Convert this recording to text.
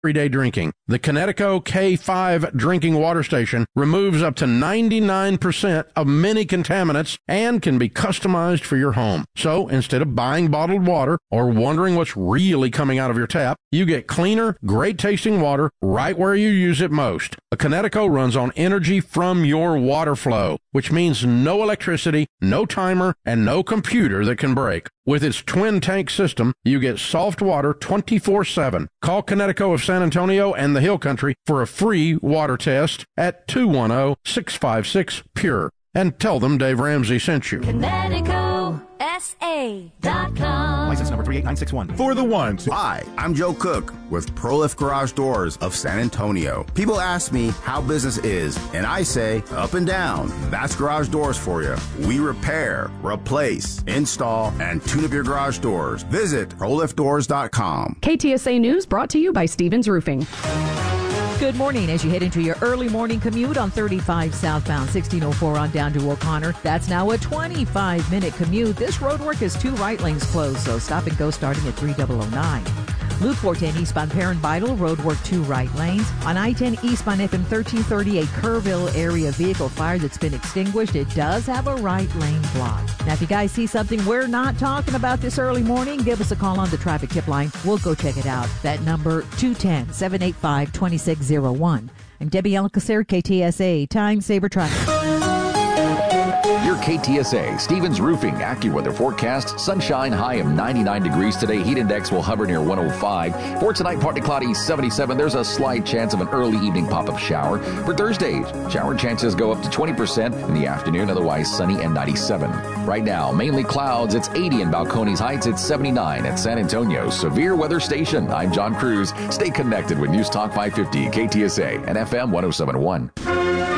everyday drinking. The Connecticut K5 drinking water station removes up to 99% of many contaminants and can be customized for your home. So instead of buying bottled water or wondering what's really coming out of your tap, you get cleaner, great-tasting water right where you use it most. A Connecticut runs on energy from your water flow, which means no electricity, no timer, and no computer that can break. With its twin-tank system, you get soft water 24/7. Call Connecticut of San Antonio and the Hill Country for a free water test at 210-656-PURE. And tell them Dave Ramsey sent you. ConnecticutSA.com. License number 38961. For the ones. Hi, I'm Joe Cook with ProLift Garage Doors of San Antonio. People ask me how business is, and I say up and down. That's garage doors for you. We repair, replace, install, and tune up your garage doors. Visit ProLiftDoors.com. KTSA News brought to you by Stevens Roofing. Good morning. As you head into your early morning commute on 35 southbound, 1604 on down to O'Connor. That's now a 25-minute commute. This road work is 2 right lanes closed, so stop and go starting at 3009. Loop 410 eastbound Perrin Vital, road work 2 right lanes. On I-10 eastbound FM 1338 Kerrville area vehicle fire that's been extinguished. It does have a right lane block. Now, if you guys see something we're not talking about this early morning, give us a call on the traffic tip line. We'll go check it out. That number, 210-785-2601. I'm Debbie Alcacer, KTSA Time Saver Traffic. Your KTSA Stevens Roofing AccuWeather forecast. Sunshine, high of 99 degrees today. Heat index will hover near 105. For tonight, partly cloudy, 77. There's a slight chance of an early evening pop-up shower. For Thursday, shower chances go up to 20% in the afternoon, otherwise sunny and 97. Right now, mainly clouds. It's 80 in Balcones Heights. It's 79 at San Antonio Severe Weather Station. I'm John Cruz. Stay connected with News Talk 550, KTSA, and FM 1071.